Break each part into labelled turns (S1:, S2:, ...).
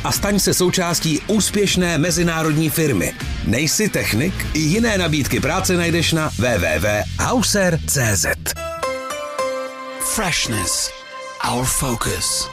S1: a staň se součástí úspěšné mezinárodní firmy. Nejsi technik? I jiné nabídky práce najdeš na www.hauser.cz.
S2: Freshness. Our focus.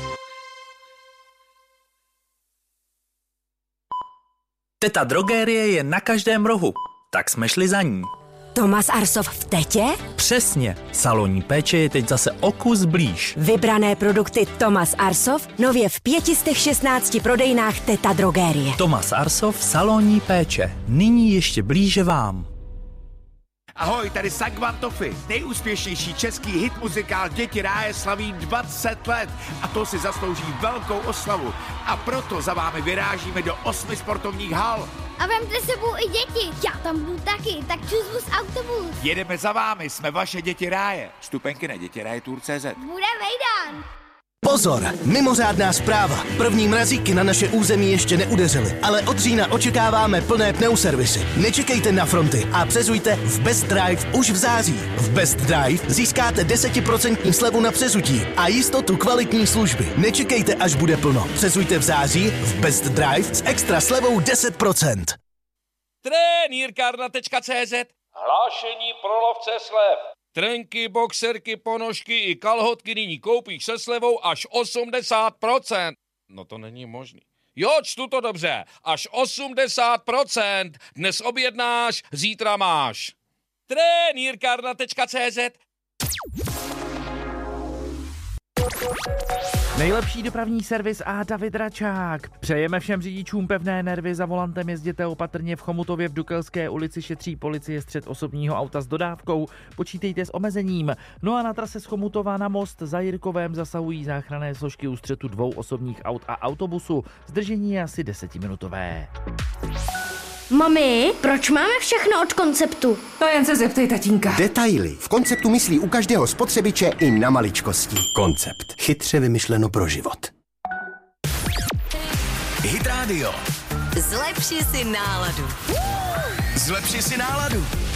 S3: Teta Drogérie je na každém rohu, tak jsme šli za ní.
S4: Tomas Arsov v Tetě?
S3: Přesně, salonní péče je teď zase o kus blíž.
S4: Vybrané produkty Tomas Arsov nově v 516 prodejnách Teta Drogérie.
S3: Tomas Arsov, salonní péče, nyní ještě blíže vám.
S5: Ahoj, tady Sagvan Toffy. Nejúspěšnější český hit muzikál Děti ráje slaví 20 let a to si zaslouží velkou oslavu. A proto za vámi vyrážíme do 8 sportovních hal.
S6: A vemte sebou i děti. Já tam budu taky, tak čus vůz autobus.
S5: Jedeme za vámi, jsme vaše Děti ráje. Vstupenky na dětiráje.cz.
S6: Bude vejdán.
S7: Pozor, mimořádná zpráva. První mrazíky na naše území ještě neudeřily, ale od října očekáváme plné pneuservisy. Nečekejte na fronty a přezujte v Best Drive už v září. V Best Drive získáte 10% slevu na přezutí a jistotu kvalitní služby. Nečekejte, až bude plno. Přezujte v září v Best Drive s extra slevou 10%.
S8: Trenýrkárna.cz. Hlášení pro lovce slev. Trenky, boxerky, ponožky i kalhotky nyní koupíš se slevou až 80%. No to není možný. Jo, čtu to dobře. Až 80%. Dnes objednáš, zítra máš. Trenýrkárna.cz.
S9: Nejlepší dopravní servis a David Račák. Přejeme všem řidičům pevné nervy, za volantem jezděte opatrně, v Chomutově v Dukelské ulici šetří policie střet osobního auta s dodávkou, počítejte s omezením. No a na trase z Chomutova na Most za Jirkovem zasahují záchranné složky u střetu 2 osobních aut a autobusu. Zdržení je asi 10minutové.
S6: Mami, proč máme všechno od Konceptu?
S10: To jen se zeptej tatínka.
S11: Detaily. V Konceptu myslí u každého spotřebiče i na maličkosti. Koncept. Chytře vymyšleno pro život.
S2: Hit Radio.
S4: Zlepši si náladu.
S2: Zlepši si náladu.